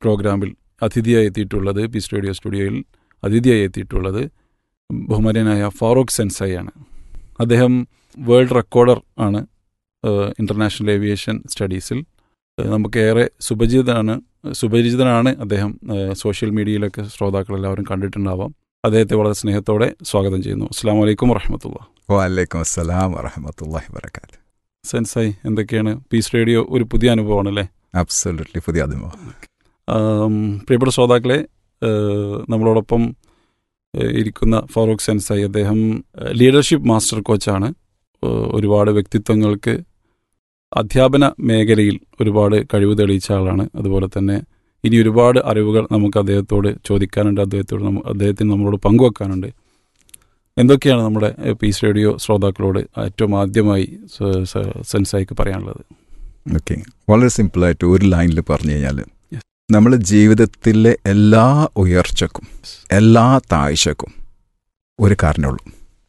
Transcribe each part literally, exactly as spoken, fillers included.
പ്രോഗ്രാമിൽ അതിഥിയായി എത്തിയിട്ടുള്ളത്, പീസ് റേഡിയോ സ്റ്റുഡിയോയിൽ അതിഥിയായി എത്തിയിട്ടുള്ളത് ബഹുമാന്യനായ ഫാറൂഖ് സെൻസായിയാണ്. അദ്ദേഹം വേൾഡ് റെക്കോർഡർ ആണ് ഇൻ്റർനാഷണൽ ഏവിയേഷൻ സ്റ്റഡീസിൽ. നമുക്കേറെ സുപരിചിതനാണ് സുപരിചിതനാണ് അദ്ദേഹം. സോഷ്യൽ മീഡിയയിലൊക്കെ ശ്രോതാക്കളെല്ലാവരും കണ്ടിട്ടുണ്ടാവാം. അദ്ദേഹത്തെ വളരെ സ്നേഹത്തോടെ സ്വാഗതം ചെയ്യുന്നു. അസ്സലാമു അലൈക്കും വറഹ്മത്തുള്ളാഹി. വഅലൈക്കും അസ്സലാം വറഹ്മത്തുള്ളാഹി വബറകാതുഹു. സെൻസായി, എന്തൊക്കെയാണ്? പീസ് റേഡിയോ ഒരു പുതിയ അനുഭവമാണല്ലേ? അബ്സല്യൂട്ട്ലി പുതിയ അനുഭവം. പ്രിയപ്പെട്ട ശ്രോതാക്കളെ, നമ്മളോടൊപ്പം ഇരിക്കുന്ന ഫാറൂഖ് സെൻസായി, അദ്ദേഹം ലീഡർഷിപ്പ് മാസ്റ്റർ കോച്ചാണ്. ഒരുപാട് വ്യക്തിത്വങ്ങൾക്ക് അധ്യാപന മേഖലയിൽ ഒരുപാട് കഴിവ് തെളിയിച്ച ആളാണ്. അതുപോലെ തന്നെ ഇനി ഒരുപാട് അറിവുകൾ നമുക്ക് അദ്ദേഹത്തോട് ചോദിക്കാനുണ്ട്, അദ്ദേഹത്തോട് അദ്ദേഹത്തിന് നമ്മളോട് പങ്കുവെക്കാനുണ്ട്. എന്തൊക്കെയാണ് നമ്മുടെ പീസ് റേഡിയോ ശ്രോതാക്കളോട് ഏറ്റവും ആദ്യമായി സെൻസായിക്ക് പറയാനുള്ളത്? ഓക്കെ, വളരെ സിമ്പിളായിട്ട് ഒരു ലൈനിൽ പറഞ്ഞു കഴിഞ്ഞാൽ, നമ്മൾ ജീവിതത്തിലെ എല്ലാ ഉയർച്ചക്കും എല്ലാ താഴ്ചക്കും ഒരു കാരണമുള്ളൂ.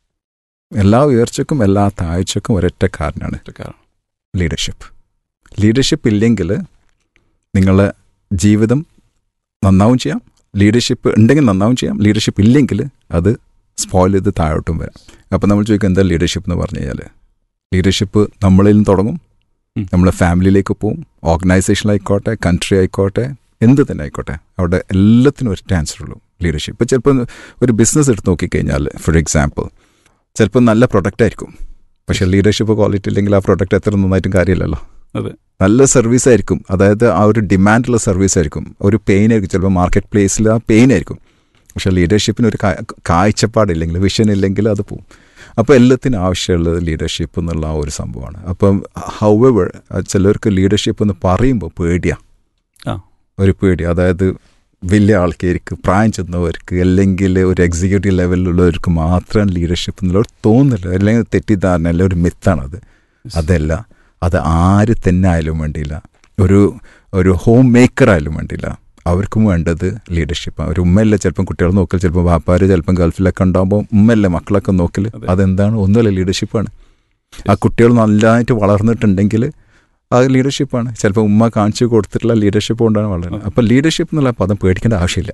എല്ലാ ഉയർച്ചക്കും എല്ലാ താഴ്ചക്കും ഒരൊറ്റ കാരണമാണ്, ലീഡർഷിപ്പ്. ലീഡർഷിപ്പ് ഇല്ലെങ്കിൽ നിങ്ങളെ ജീവിതം നന്നാവും ചെയ്യാം, ലീഡർഷിപ്പ് ഉണ്ടെങ്കിൽ നന്നാവും ചെയ്യാം, ലീഡർഷിപ്പ് ഇല്ലെങ്കിൽ അത് സ്പോയിൽ ചെയ്ത് താഴോട്ടും വരാം. അപ്പോൾ നമ്മൾ ചോദിക്കുക എന്താ ലീഡർഷിപ്പ് എന്ന് പറഞ്ഞു കഴിഞ്ഞാൽ, ലീഡർഷിപ്പ് നമ്മളിൽ നിന്ന് തുടങ്ങും, നമ്മളെ ഫാമിലിയിലേക്ക് പോവും, ഓർഗനൈസേഷനിലായിക്കോട്ടെ, കൺട്രി ആയിക്കോട്ടെ, എന്ത് തന്നെ ആയിക്കോട്ടെ, അവിടെ എല്ലാത്തിനും ഒരു ആൻസർ ഉള്ളൂ ലീഡർഷിപ്പ്. ഇപ്പോൾ ചിലപ്പോൾ ഒരു ബിസിനസ് എടുത്ത് നോക്കിക്കഴിഞ്ഞാൽ, ഫോർ എക്സാമ്പിൾ, ചിലപ്പോൾ നല്ല പ്രൊഡക്റ്റ് ആയിരിക്കും, പക്ഷേ ലീഡർഷിപ്പ് ക്വാളിറ്റി ഇല്ലെങ്കിൽ ആ പ്രൊഡക്റ്റ് എത്ര നന്നായിട്ടും കാര്യമില്ലല്ലോ. അതെ, നല്ല സർവീസ് ആയിരിക്കും, അതായത് ആ ഒരു ഡിമാൻഡുള്ള സർവീസ് ആയിരിക്കും, ഒരു പെയിൻ ആയിരിക്കും, ചിലപ്പോൾ മാർക്കറ്റ് പ്ലേസിൽ ആ പെയിൻ ആയിരിക്കും, പക്ഷേ ലീഡർഷിപ്പിന് ഒരു കാഴ്ചപ്പാടില്ലെങ്കിൽ, വിഷൻ ഇല്ലെങ്കിൽ അത് പോവും. അപ്പോൾ എല്ലാത്തിനും ആവശ്യമുള്ളത് ലീഡർഷിപ്പ് എന്നുള്ള ആ ഒരു സംഭവമാണ്. അപ്പം ഹൗവർ ചിലർക്ക് ലീഡർഷിപ്പ് എന്ന് പറയുമ്പോൾ പേടിയാണ്, ഒരു പേടി. അതായത് വലിയ ആൾക്കാർക്ക്, പ്രായം ചെന്നവർക്ക്, അല്ലെങ്കിൽ ഒരു എക്സിക്യൂട്ടീവ് ലെവലിലുള്ളവർക്ക് മാത്രം ലീഡർഷിപ്പ് എന്നുള്ളവർ തോന്നില്ല, അല്ലെങ്കിൽ തെറ്റിദ്ധാരണ, അല്ലെങ്കിൽ ഒരു മിത്താണത്. അതല്ല, അത് ആര് തന്നെ ആയാലും വേണ്ടിയില്ല, ഒരു ഒരു ഹോം മേക്കർ ആയാലും വേണ്ടിയില്ല, അവർക്കും വേണ്ടത് ലീഡർഷിപ്പാണ്. ഒരു ഉമ്മയല്ലേ ചിലപ്പം കുട്ടികൾ നോക്കൽ, ചിലപ്പോൾ വാപ്പാർ ചിലപ്പം ഗൾഫിലൊക്കെ ഉണ്ടാകുമ്പോൾ ഉമ്മയല്ലേ മക്കളൊക്കെ നോക്കൽ. അതെന്താണ്? ഒന്നുമല്ല, ലീഡർഷിപ്പാണ്. ആ കുട്ടികൾ നല്ലതായിട്ട് വളർന്നിട്ടുണ്ടെങ്കിൽ അത് ലീഡർഷിപ്പാണ്. ചിലപ്പോൾ ഉമ്മ കാണിച്ചു കൊടുത്തിട്ടുള്ള ലീഡർഷിപ്പ് കൊണ്ടാണ് വളരുന്നത്. അപ്പോൾ ലീഡർഷിപ്പ് എന്നുള്ള പദം പേടിക്കേണ്ട ആവശ്യമില്ല,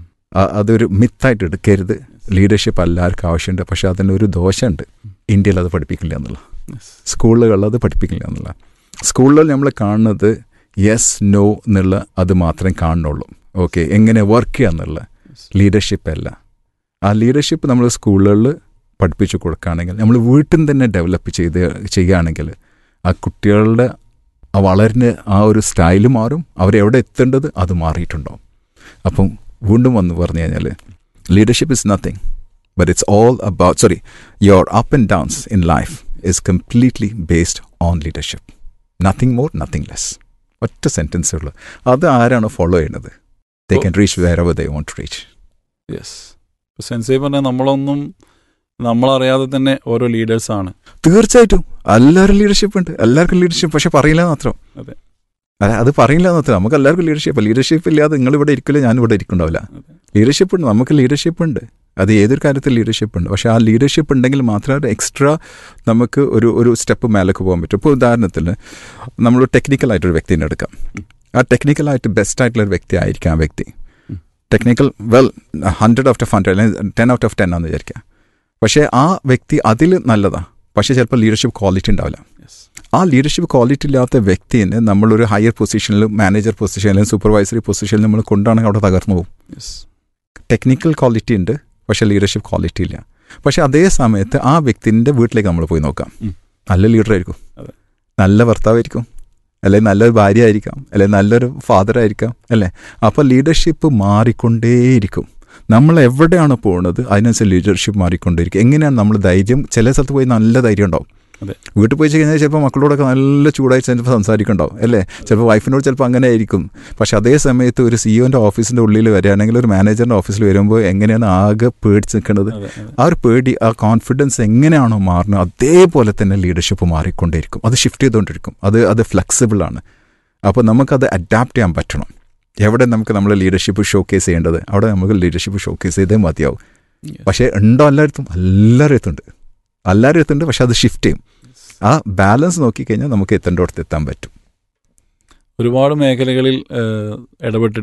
അതൊരു മിത്തായിട്ട് എടുക്കരുത്. ലീഡർഷിപ്പ് എല്ലാവർക്കും ആവശ്യമുണ്ട്, പക്ഷേ അതിനൊരു ദോഷമുണ്ട്. ഇന്ത്യയിൽ അത് പഠിപ്പിക്കില്ല എന്നുള്ള, സ്കൂളുകളിൽ അത് പഠിപ്പിക്കില്ല എന്നുള്ള. സ്കൂളുകളിൽ നമ്മൾ കാണുന്നത് യെസ് നോ എന്നുള്ള അത് മാത്രമേ കാണുന്നുള്ളൂ. ഓക്കെ, എങ്ങനെ വർക്ക് ചെയ്യുക എന്നുള്ള ലീഡർഷിപ്പ് അല്ല. ആ ലീഡർഷിപ്പ് നമ്മൾ സ്കൂളുകളിൽ പഠിപ്പിച്ചു കൊടുക്കുകയാണെങ്കിൽ, നമ്മൾ വീട്ടിൽ നിന്ന് തന്നെ ഡെവലപ്പ് ചെയ്ത് ചെയ്യുകയാണെങ്കിൽ ആ കുട്ടികളുടെ ആ വളരുന്ന ആ ഒരു സ്റ്റൈല് മാറും, അവരെവിടെ എത്തേണ്ടത് അത് മാറിയിട്ടുണ്ടാവും. അപ്പം വീണ്ടും വന്ന് പറഞ്ഞു കഴിഞ്ഞാൽ, leadership is nothing but it's all about sorry your up and downs in life is completely based on leadership. Nothing more, nothing less. ഒറ്റ സെൻറ്റൻസേ ഉള്ളൂ. അത് ആരാണ് ഫോളോ ചെയ്യുന്നത്, they can reach wherever they want to reach. Yes, sensei പറഞ്ഞാൽ നമ്മളൊന്നും നമ്മളറിയാതെ തന്നെ ഓരോ ലീഡേഴ്സാണ്. തീർച്ചയായിട്ടും എല്ലാവരും ലീഡർഷിപ്പ് ഉണ്ട്, എല്ലാവർക്കും ലീഡർഷിപ്പ്, പക്ഷെ പറയില്ല മാത്രം. അതെ, അല്ല, അത് പറയില്ല മാത്രം. നമുക്ക് എല്ലാവർക്കും ലീഡർഷിപ്പ്. ലീഡർഷിപ്പ് ഇല്ലാതെ നിങ്ങളിവിടെ ഇരിക്കില്ല, ഞാനിവിടെ ഇരിക്കുന്നുണ്ടാവില്ല. ലീഡർഷിപ്പ് ഉണ്ട്, നമുക്ക് ലീഡർഷിപ്പ് ഉണ്ട്, അത് ഏതൊരു കാര്യത്തിൽ ലീഡർഷിപ്പ് ഉണ്ട്. പക്ഷേ ആ ലീഡർഷിപ്പ് ഉണ്ടെങ്കിൽ മാത്രമേ എക്സ്ട്രാ നമുക്ക് ഒരു ഒരു സ്റ്റെപ്പ് മേലേക്ക് പോകാൻ പറ്റും. ഇപ്പോൾ ഉദാഹരണത്തിന് നമ്മൾ ടെക്നിക്കലായിട്ടൊരു വ്യക്തിനെ എടുക്കാം. ആ ടെക്നിക്കലായിട്ട് ബെസ്റ്റ് ആയിട്ടുള്ളൊരു വ്യക്തി ആയിരിക്കാം ആ വ്യക്തി. Technical well hundred out of hundred അല്ലെങ്കിൽ ടെൻ ഔട്ട് ഓഫ് ടെൻ ആണെന്ന് വിചാരിക്കുക. പക്ഷേ ആ വ്യക്തി അതിൽ നല്ലതാണ്, പക്ഷേ ചിലപ്പോൾ ലീഡർഷിപ്പ് ക്വാളിറ്റി ഉണ്ടാവില്ല. ആ ലീഡർഷിപ്പ് ക്വാളിറ്റി ഇല്ലാത്ത വ്യക്തിനെ നമ്മളൊരു ഹയർ പൊസിഷനിൽ, മാനേജർ പൊസിഷനിലും സൂപ്പർവൈസറി പൊസിഷനിൽ നമ്മൾ കൊണ്ടാണെങ്കിൽ അവിടെ തകർന്നു പോകും. ടെക്നിക്കൽ ക്വാളിറ്റി ഉണ്ട്, പക്ഷേ ലീഡർഷിപ്പ് ക്വാളിറ്റി ഇല്ല. പക്ഷേ അതേ സമയത്ത് ആ വ്യക്തിൻ്റെ വീട്ടിലേക്ക് നമ്മൾ പോയി നോക്കാം, നല്ല ലീഡറായിരിക്കും, നല്ല ഭർത്താവായിരിക്കും, അല്ലെങ്കിൽ നല്ലൊരു ഭാര്യ ആയിരിക്കാം, അല്ലെങ്കിൽ നല്ലൊരു ഫാദറായിരിക്കാം, അല്ലേ? അപ്പോൾ ലീഡർഷിപ്പ് മാറിക്കൊണ്ടേയിരിക്കും. നമ്മൾ എവിടെയാണ് പോകുന്നത് അതിനനുസരിച്ച് ലീഡർഷിപ്പ് മാറിക്കൊണ്ടിരിക്കും. എങ്ങനെയാണ് നമ്മൾ ധൈര്യം, ചില സ്ഥലത്ത് പോയി നല്ല ധൈര്യം ഉണ്ടാവും, വീട്ടിൽ പോയി കഴിഞ്ഞാൽ ചിലപ്പോൾ മക്കളോടൊക്കെ നല്ല ചൂടായി ചിലപ്പോൾ സംസാരിക്കുന്നുണ്ടാവും, അല്ലേ? ചിലപ്പോൾ വൈഫിനോട് ചിലപ്പോൾ അങ്ങനെ ആയിരിക്കും. പക്ഷെ അതേ സമയത്ത് ഒരു സിഇഒൻ്റെ ഓഫീസിൻ്റെ ഉള്ളിൽ വരികയാണെങ്കിൽ, ഒരു മാനേജറിൻ്റെ ഓഫീസിൽ വരുമ്പോൾ എങ്ങനെയാണ് ആകെ പേടിച്ച് നിൽക്കുന്നത്, ആ ഒരു പേടി, ആ കോൺഫിഡൻസ് എങ്ങനെയാണോ മാറുന്നത് അതേപോലെ തന്നെ ലീഡർഷിപ്പ് മാറിക്കൊണ്ടേയിരിക്കും. അത് ഷിഫ്റ്റ് ചെയ്തുകൊണ്ടിരിക്കും, അത് അത് ഫ്ലെക്സിബിളാണ്. അപ്പോൾ നമുക്കത് അഡാപ്റ്റ് ചെയ്യാൻ പറ്റണം. എവിടെ നമുക്ക് നമ്മൾ ലീഡർഷിപ്പ് ഷോക്കേസ് ചെയ്യേണ്ടത് അവിടെ നമുക്ക് ലീഡർഷിപ്പ് ഷോക്കേസ് ചെയ്തേ മതിയാവും. പക്ഷേ ഉണ്ടോ എല്ലായിടത്തും? എല്ലാവരും ഉണ്ട്, എല്ലാവരും എത്തുന്നുണ്ട്. പക്ഷെ അത് ഷിഫ്റ്റ് ചെയ്യും. ആ ബാലൻസ് നോക്കിക്കഴിഞ്ഞാൽ നമുക്ക് എത്തേണ്ടടുത്ത് എത്താൻ പറ്റും. ഒരുപാട് മേഖലകളിൽ ഇടപെട്ടിട്ട്